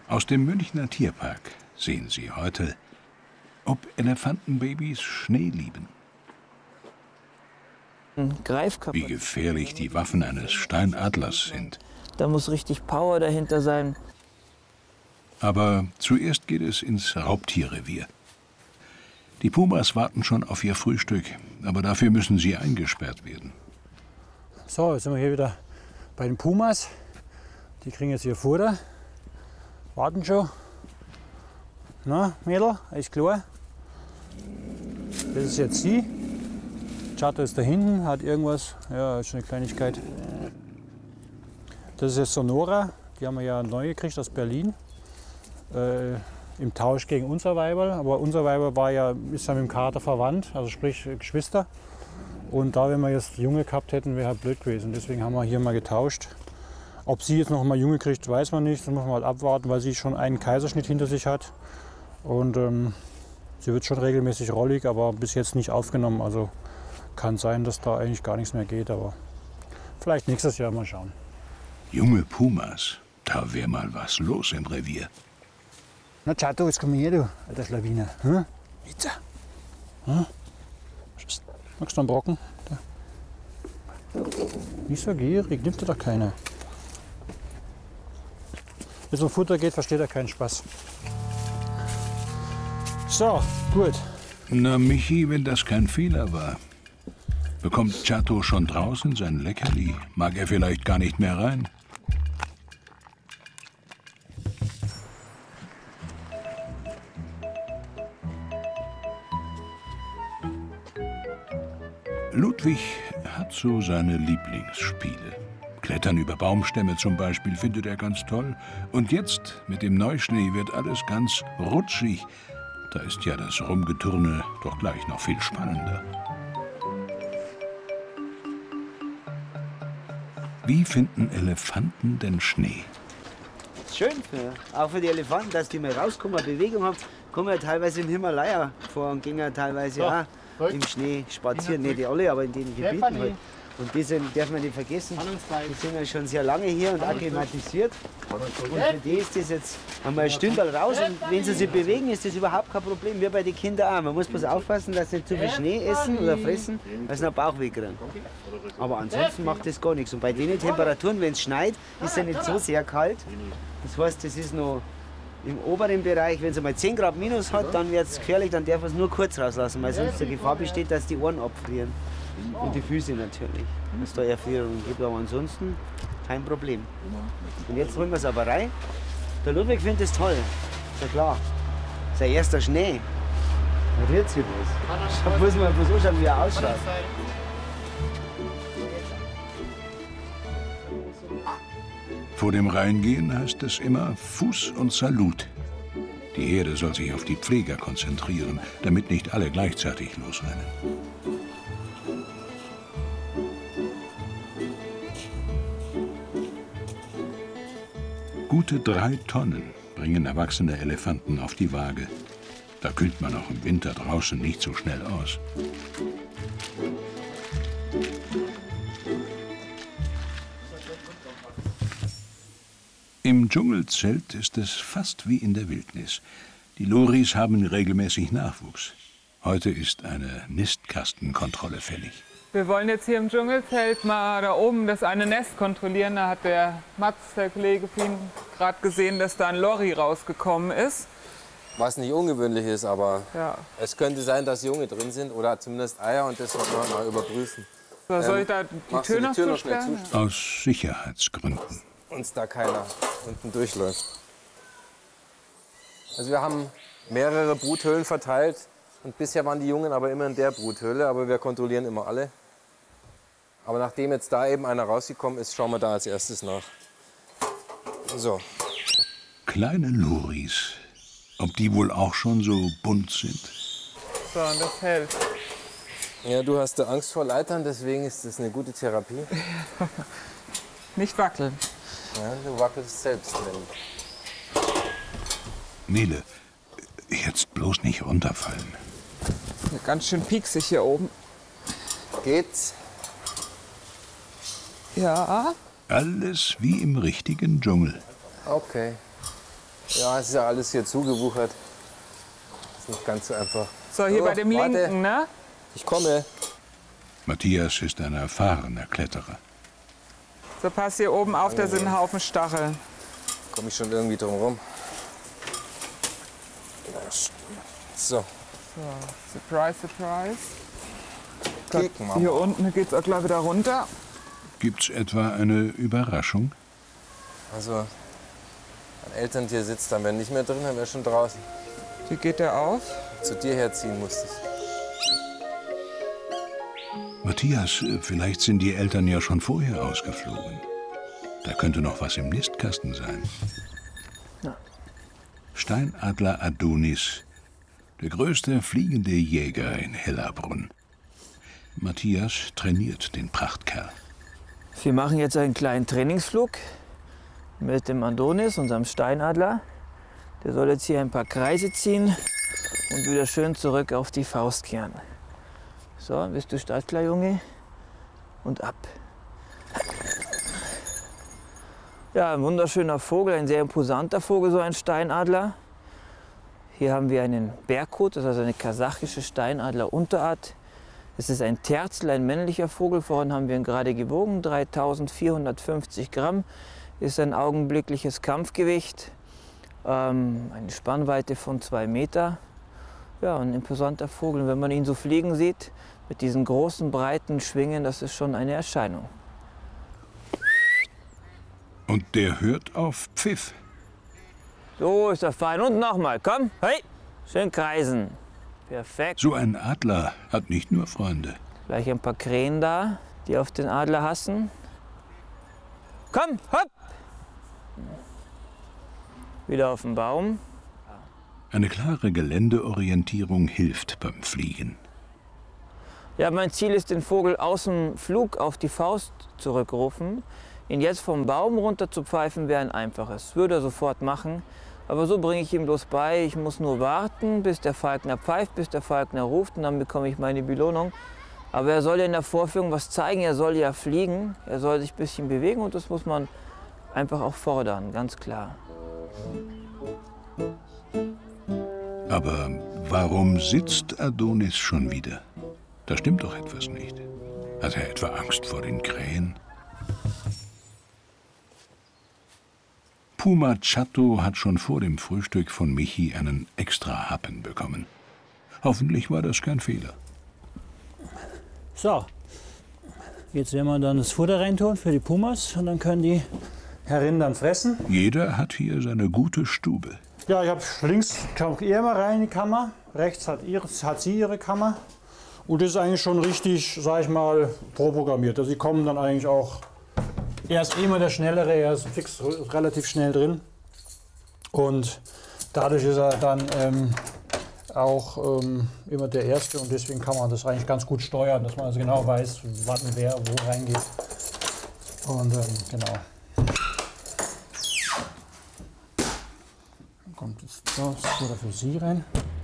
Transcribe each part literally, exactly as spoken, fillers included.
Aus dem Münchner Tierpark sehen Sie heute, ob Elefantenbabys Schnee lieben. Wie gefährlich die Waffen eines Steinadlers sind. Da muss richtig Power dahinter sein. Aber zuerst geht es ins Raubtierrevier. Die Pumas warten schon auf ihr Frühstück, aber dafür müssen sie eingesperrt werden. So, jetzt sind wir hier wieder bei den Pumas. Die kriegen jetzt ihr Futter. Warten schon. Na, Mädel, alles klar? Das ist jetzt sie. Chato ist da hinten, hat irgendwas. Ja, ist eine Kleinigkeit. Das ist jetzt Sonora. Die haben wir ja neu gekriegt aus Berlin. Äh, Im Tausch gegen unser Weiberl. Aber unser Weiberl war ja, ist ja mit dem Kater verwandt, also sprich Geschwister. Und da, wenn wir jetzt Junge gehabt hätten, wäre halt blöd gewesen. Deswegen haben wir hier mal getauscht. Ob sie jetzt noch mal Junge kriegt, weiß man nicht. Das muss man halt abwarten, weil sie schon einen Kaiserschnitt hinter sich hat. Und ähm, sie wird schon regelmäßig rollig, aber bis jetzt nicht aufgenommen. Also kann sein, dass da eigentlich gar nichts mehr geht. Aber vielleicht nächstes Jahr mal schauen. Junge Pumas, da wäre mal was los im Revier. Na Chato, jetzt komm her, du alter Schlawiner. Hm? Jetzt. Hm? Magst du einen Brocken? Da. Nicht so gierig, nimmt dir doch keiner. Wenn es um Futter geht, versteht er keinen Spaß. So, gut. Na Michi, wenn das kein Fehler war. Bekommt Chato schon draußen sein Leckerli? Mag er vielleicht gar nicht mehr rein? Ludwig hat so seine Lieblingsspiele. Klettern über Baumstämme zum Beispiel findet er ganz toll. Und jetzt, mit dem Neuschnee, wird alles ganz rutschig. Da ist ja das Rumgeturne doch gleich noch viel spannender. Wie finden Elefanten denn Schnee? Schön, für, auch für die Elefanten, dass die mal rauskommen, Bewegung haben. Kommen ja teilweise im Himalaya vor und gehen ja teilweise ja. auch im Schnee spazieren. Nicht alle, aber in den Gebieten halt. Und die sind, darf man nicht vergessen, die sind ja schon sehr lange hier und akklimatisiert. Und für die ist das jetzt einmal ein Stündel raus und wenn sie sich bewegen, ist das überhaupt kein Problem, wie bei den Kindern auch. Man muss bloß aufpassen, dass sie nicht zu viel Schnee essen oder fressen, weil sie einen Bauchweh kriegen. Aber ansonsten macht das gar nichts. Und bei den Temperaturen, wenn es schneit, ist es ja nicht so sehr kalt. Das heißt, das ist noch im oberen Bereich, wenn es einmal zehn Grad minus hat, dann wird es gefährlich, dann darf man es nur kurz rauslassen, weil sonst die Gefahr besteht, dass die Ohren abfrieren. Und die Füße natürlich, dass es da Erfrierungen gibt, aber ansonsten kein Problem. Und jetzt holen wir es aber rein. Der Ludwig findet es toll, ist ja klar. Sein erster Schnee. Da rührt sich was. Da muss man bloß anschauen, wie er ausschaut. Vor dem Reingehen heißt es immer Fuß und Salut. Die Herde soll sich auf die Pfleger konzentrieren, damit nicht alle gleichzeitig losrennen. Gute drei Tonnen bringen erwachsene Elefanten auf die Waage. Da kühlt man auch im Winter draußen nicht so schnell aus. Im Dschungelzelt ist es fast wie in der Wildnis. Die Loris haben regelmäßig Nachwuchs. Heute ist eine Nistkastenkontrolle fällig. Wir wollen jetzt hier im Dschungelzelt mal da oben das eine Nest kontrollieren. Da hat der Mats, der Kollege, gerade gesehen, dass da ein Lorry rausgekommen ist. Was nicht ungewöhnlich ist, aber ja. Es könnte sein, dass Junge drin sind oder zumindest Eier und das sollten wir mal überprüfen. So, soll ich da die ähm, Tür noch Tür zusperren? Aus Sicherheitsgründen. Uns da keiner unten durchläuft. Also wir haben mehrere Bruthöhlen verteilt und bisher waren die Jungen aber immer in der Bruthöhle, aber wir kontrollieren immer alle. Aber nachdem jetzt da eben einer rausgekommen ist, schauen wir da als erstes nach. So. Kleine Loris. Ob die wohl auch schon so bunt sind? So, und das hält. Ja, du hast da Angst vor Leitern, deswegen ist das eine gute Therapie. Nicht wackeln. Ja, du wackelst selbst. Nele, jetzt bloß nicht runterfallen. Ganz schön pieksig hier oben. Geht's? Ja. Alles wie im richtigen Dschungel. Okay. Ja, es ist ja alles hier zugewuchert. Ist nicht ganz so einfach. So, hier Oh, bei dem warte. linken, ne? Ich komme. Matthias ist ein erfahrener Kletterer. So, pass hier oben auf, da sind ein Haufen Stacheln. Komme ich schon irgendwie drum rum. So, Surprise, surprise. kick mal. Hier unten geht's auch gleich wieder runter. Gibt's etwa eine Überraschung? Also, mein Elterntier sitzt dann, wenn nicht mehr drin, dann wäre schon draußen. Wie geht der auf? Zu dir herziehen musste ich. Matthias, äh, vielleicht sind die Eltern ja schon vorher ausgeflogen. Da könnte noch was im Nistkasten sein. Ja. Steinadler Adonis, der größte fliegende Jäger in Hellerbrunn. Matthias trainiert den Prachtkerl. Wir machen jetzt einen kleinen Trainingsflug mit dem Adonis, unserem Steinadler. Der soll jetzt hier ein paar Kreise ziehen und wieder schön zurück auf die Faust kehren. So, bist du startklar, Junge? Und ab. Ja, ein wunderschöner Vogel, ein sehr imposanter Vogel, so ein Steinadler. Hier haben wir einen Berghut, das ist also eine kasachische Steinadler-Unterart. Es ist ein Terzel, ein männlicher Vogel. Vorhin haben wir ihn gerade gewogen, dreitausendvierhundertfünfzig Gramm. Ist ein augenblickliches Kampfgewicht, ähm, eine Spannweite von zwei Meter. Ja, ein imposanter Vogel. Und wenn man ihn so fliegen sieht, mit diesen großen, breiten Schwingen, das ist schon eine Erscheinung. Und der hört auf Pfiff. So ist er fein. Und nochmal, komm, hey, schön kreisen. Perfekt. So ein Adler hat nicht nur Freunde. Gleich ein paar Krähen da, die auf den Adler hassen. Komm, hopp! Wieder auf den Baum. Eine klare Geländeorientierung hilft beim Fliegen. Ja, mein Ziel ist, den Vogel aus dem Flug auf die Faust zurückrufen. Ihn jetzt vom Baum runter zu pfeifen wäre ein einfaches. Würde er sofort machen. Aber so bringe ich ihm bloß bei, ich muss nur warten, bis der Falkner pfeift, bis der Falkner ruft und dann bekomme ich meine Belohnung. Aber er soll ja in der Vorführung was zeigen, er soll ja fliegen, er soll sich ein bisschen bewegen und das muss man einfach auch fordern, ganz klar. Aber warum sitzt Adonis schon wieder? Da stimmt doch etwas nicht. Hat er etwa Angst vor den Krähen? Puma Chatto hat schon vor dem Frühstück von Michi einen extra Happen bekommen. Hoffentlich war das kein Fehler. So, jetzt werden wir dann das Futter reintun für die Pumas und dann können die Herrinnen dann fressen. Jeder hat hier seine gute Stube. Ja, ich habe links kommt ihr immer rein in die Kammer, rechts hat, ihre, hat sie ihre Kammer. Und das ist eigentlich schon richtig, sag ich mal, vorprogrammiert. Also sie kommen dann eigentlich auch. Er ist immer der Schnellere, er ist fix relativ schnell drin. Und dadurch ist er dann ähm, auch ähm, immer der Erste. Und deswegen kann man das eigentlich ganz gut steuern, dass man also genau weiß, wann wer wo reingeht. Und ähm, genau. Dann kommt das Futter für sie rein.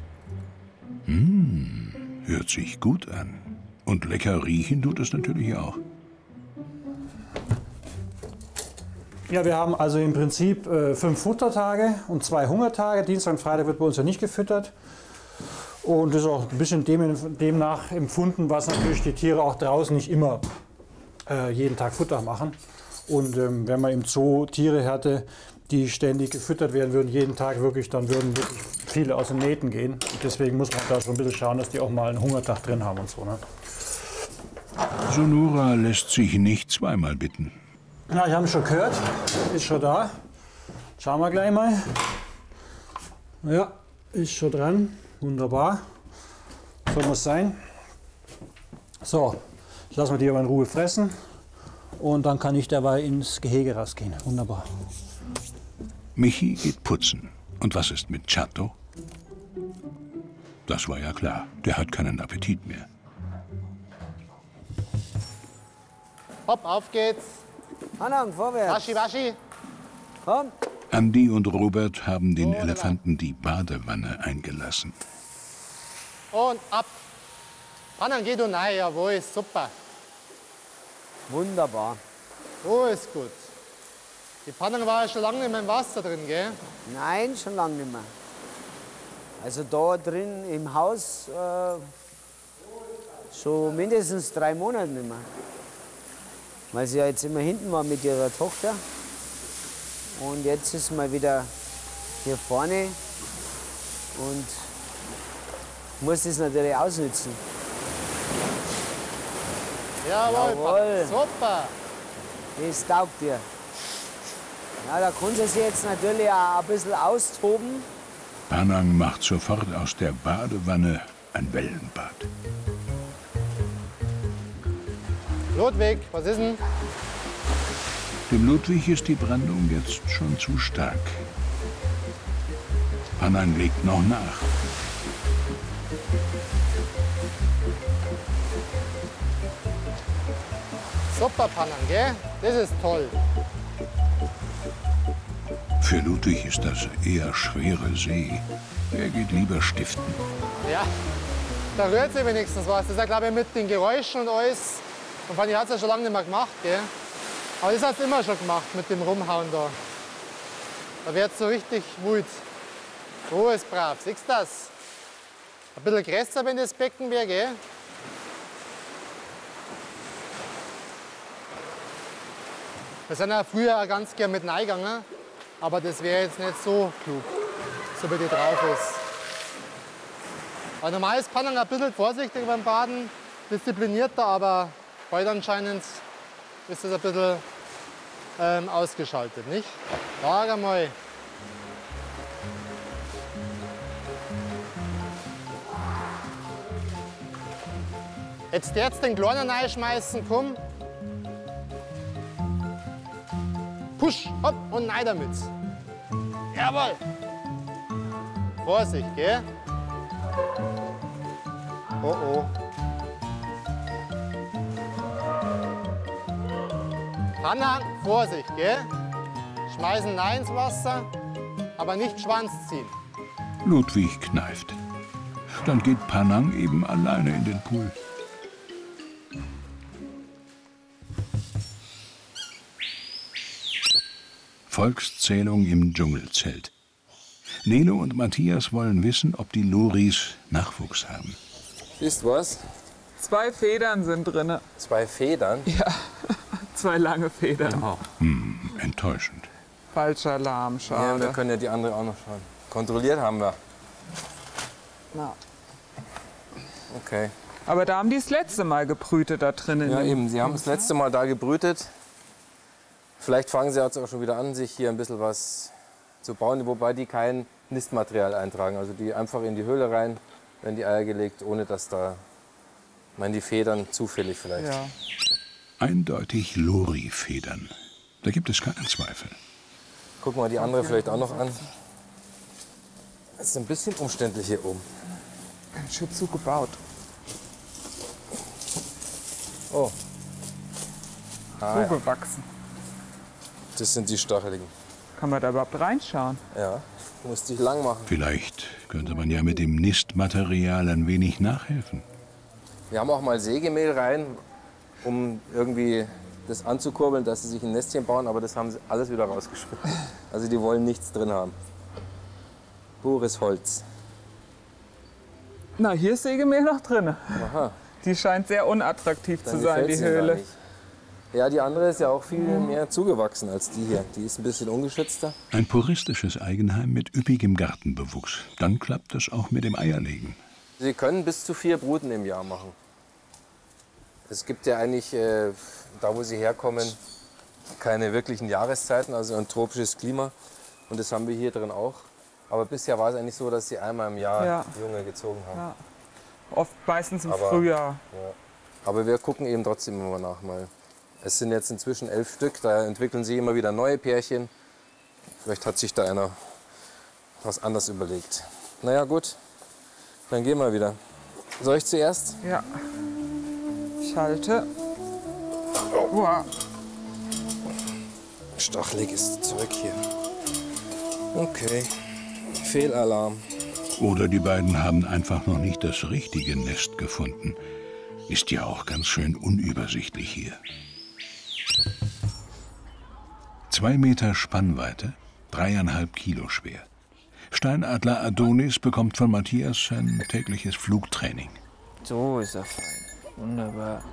Mmh, hört sich gut an. Und lecker riechen tut es natürlich auch. Ja, wir haben also im Prinzip äh, fünf Futtertage und zwei Hungertage. Dienstag und Freitag wird bei uns ja nicht gefüttert. Und das ist auch ein bisschen dem, demnach empfunden, was natürlich die Tiere auch draußen nicht immer äh, jeden Tag Futter machen. Und ähm, wenn man im Zoo Tiere hatte, die ständig gefüttert werden würden, jeden Tag wirklich, dann würden wirklich viele aus den Nähten gehen. Und deswegen muss man da schon ein bisschen schauen, dass die auch mal einen Hungertag drin haben und so. Ne? Sonora lässt sich nicht zweimal bitten. Ja, ich habe ihn schon gehört, ist schon da. Schauen wir gleich mal. Ja, ist schon dran. Wunderbar. So muss sein. So, ich lasse mal die aber in Ruhe fressen. Und dann kann ich dabei ins Gehege rausgehen. Wunderbar. Michi geht putzen. Und was ist mit Chatto? Das war ja klar. Der hat keinen Appetit mehr. Hopp, auf geht's. Anang, vorwärts. Waschi, waschi. Komm. Andi und Robert haben den Elefanten die Badewanne eingelassen. Und ab. Anang, geh du rein, jawohl, super. Wunderbar. So ist gut. Die Panang war ja schon lange nicht mehr im Wasser drin, gell? Nein, schon lange nicht mehr. Also da drin im Haus äh, schon mindestens drei Monate nicht mehr. Weil sie ja jetzt immer hinten war mit ihrer Tochter. Und jetzt ist mal wieder hier vorne und muss das natürlich ausnutzen. Jawohl, Jawohl. super. Das taugt dir. Ja, da kann sie sich jetzt natürlich auch ein bisschen austoben. Panang macht sofort aus der Badewanne ein Wellenbad. Ludwig, was ist denn? Dem Ludwig ist die Brandung jetzt schon zu stark. Panang legt noch nach. Super, Panang, gell? Das ist toll. Für Ludwig ist das eher schwere See. Er geht lieber stiften. Ja, da rührt sie wenigstens was. Das ist ja, glaube ich, mit den Geräuschen und alles. Und vor allem, die hat es ja schon lange nicht mehr gemacht, gell? Aber das hat sie immer schon gemacht mit dem Rumhauen da. Da wird so richtig wild. Oh, ist brav. Siehst du das? Ein bisschen größer, wenn das Becken wäre, gell? Wir sind ja früher auch ganz gern mit reingegangen, aber das wäre jetzt nicht so klug, so wie die drauf ist. Aber normal ist Panang ein bisschen vorsichtig beim Baden, disziplinierter, aber heute anscheinend ist das ein bisschen ähm, ausgeschaltet, nicht? Sag einmal. Jetzt jetzt den Kleinen reinschmeißen, komm. Push, hopp und rein damit. Jawohl. Vorsicht, gell? Oh oh. Panang, Vorsicht, gell? Schmeißen rein ins Wasser, aber nicht Schwanz ziehen. Ludwig kneift. Dann geht Panang eben alleine in den Pool. Volkszählung im Dschungelzelt. Nele und Matthias wollen wissen, ob die Loris Nachwuchs haben. Siehst du was? Zwei Federn sind drin. Zwei Federn? Ja, zwei lange Federn. Ja. Hm, enttäuschend. Falscher Alarm, Ja, schade. wir können ja die andere auch noch schauen. Kontrolliert haben wir. Na. Okay. Aber da haben die das letzte Mal gebrütet da drinnen. Ja, eben. Sie haben das letzte Mal da gebrütet. Vielleicht fangen sie jetzt auch schon wieder an, sich hier ein bisschen was zu bauen, wobei die kein Nistmaterial eintragen. Also die einfach in die Höhle rein, werden die Eier gelegt, ohne dass da, ich meine, die Federn zufällig vielleicht. Ja. Eindeutig Lori-Federn. Da gibt es keinen Zweifel. Gucken wir die andere vielleicht auch noch an. Es ist ein bisschen umständlich hier oben. Ganz schön zugebaut. Oh. Ah, ja. Zugewachsen. Das sind die Stacheligen. Kann man da überhaupt reinschauen? Ja, musste ich lang machen. Vielleicht könnte man ja mit dem Nistmaterial ein wenig nachhelfen. Wir haben auch mal Sägemehl rein, um irgendwie das anzukurbeln, dass sie sich ein Nestchen bauen, aber das haben sie alles wieder rausgeschmissen. Also die wollen nichts drin haben. Pures Holz. Na, hier ist Sägemehl noch drin. Aha. Die scheint sehr unattraktiv Dann zu sein, die gefällt's ihnen gar Höhle. nicht. Ja, die andere ist ja auch viel mehr zugewachsen als die hier. Die ist ein bisschen ungeschützter. Ein puristisches Eigenheim mit üppigem Gartenbewuchs. Dann klappt es auch mit dem Eierlegen. Sie können bis zu vier Bruten im Jahr machen. Es gibt ja eigentlich, äh, da wo sie herkommen, keine wirklichen Jahreszeiten, also ein tropisches Klima. Und das haben wir hier drin auch. Aber bisher war es eigentlich so, dass sie einmal im Jahr Ja. Junge gezogen haben. Ja. Oft meistens im Aber- Frühjahr. Ja. Aber wir gucken eben trotzdem immer nach mal. Es sind jetzt inzwischen elf Stück, da entwickeln sie immer wieder neue Pärchen. Vielleicht hat sich da einer was anderes überlegt. Naja, gut, dann gehen wir wieder. Soll ich zuerst? Ja. Ich halte. Uah. Stachelig ist zurück hier. Okay, Fehlalarm. Oder die beiden haben einfach noch nicht das richtige Nest gefunden. Ist ja auch ganz schön unübersichtlich hier. Zwei Meter Spannweite, dreieinhalb Kilo schwer. Steinadler Adonis bekommt von Matthias sein tägliches Flugtraining. So ist er fein. Wunderbar.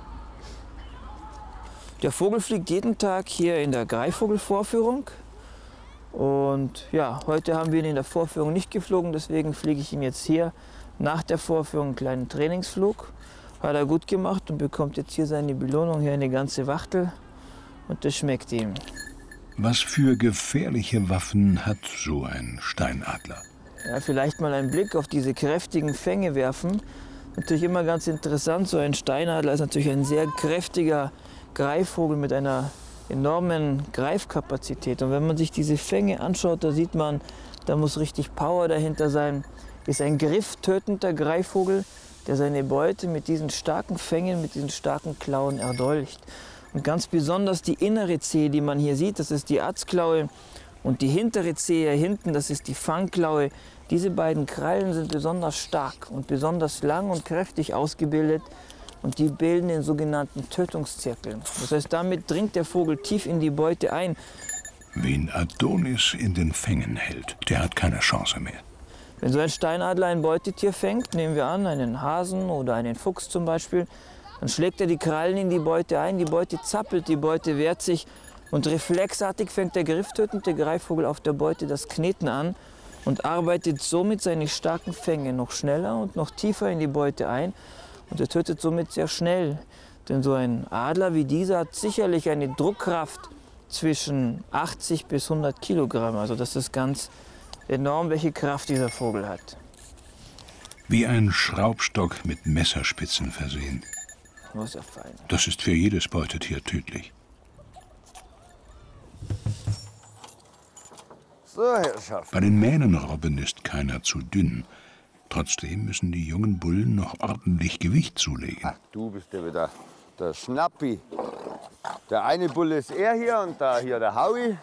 Der Vogel fliegt jeden Tag hier in der Greifvogelvorführung. Und ja, heute haben wir ihn in der Vorführung nicht geflogen, deswegen fliege ich ihn jetzt hier nach der Vorführung einen kleinen Trainingsflug. Hat er gut gemacht und bekommt jetzt hier seine Belohnung, hier eine ganze Wachtel. Und das schmeckt ihm. Was für gefährliche Waffen hat so ein Steinadler? Ja, vielleicht mal einen Blick auf diese kräftigen Fänge werfen. Natürlich immer ganz interessant, so ein Steinadler ist natürlich ein sehr kräftiger Greifvogel mit einer enormen Greifkapazität. Und wenn man sich diese Fänge anschaut, da sieht man, da muss richtig Power dahinter sein. Ist ein grifftötender Greifvogel, der seine Beute mit diesen starken Fängen, mit diesen starken Klauen erdolcht. Und ganz besonders die innere Zehe, die man hier sieht, das ist die Atzklaue. Und die hintere Zehe hinten, das ist die Fangklaue. Diese beiden Krallen sind besonders stark und besonders lang und kräftig ausgebildet. Und die bilden den sogenannten Tötungszirkel. Das heißt, damit dringt der Vogel tief in die Beute ein. Wen Adonis in den Fängen hält, der hat keine Chance mehr. Wenn so ein Steinadler ein Beutetier fängt, nehmen wir an, einen Hasen oder einen Fuchs zum Beispiel, dann schlägt er die Krallen in die Beute ein, die Beute zappelt, die Beute wehrt sich und reflexartig fängt der grifftötende Greifvogel auf der Beute das Kneten an und arbeitet somit seine starken Fänge noch schneller und noch tiefer in die Beute ein und er tötet somit sehr schnell. Denn so ein Adler wie dieser hat sicherlich eine Druckkraft zwischen achtzig bis hundert Kilogramm. Also das ist ganz enorm, welche Kraft dieser Vogel hat. Wie ein Schraubstock mit Messerspitzen versehen. Muss er fein. Das ist für jedes Beutetier tödlich. So, Herrschaft. Bei den Mähnenrobben ist keiner zu dünn. Trotzdem müssen die jungen Bullen noch ordentlich Gewicht zulegen. Ach, du bist ja wieder der Schnappi. Der eine Bulle ist er hier und da hier der Howie.